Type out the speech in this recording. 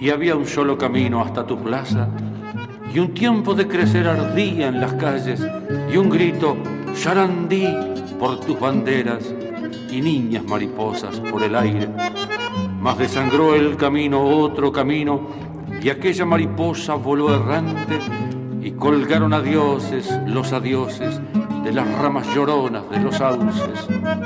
y había un solo camino hasta tu plaza, y un tiempo de crecer ardía en las calles, y un grito, Sarandí, por tus banderas, y niñas mariposas por el aire. Mas desangró el camino otro camino, y aquella mariposa voló errante, y colgaron adioses los adioses de las ramas lloronas de los sauces.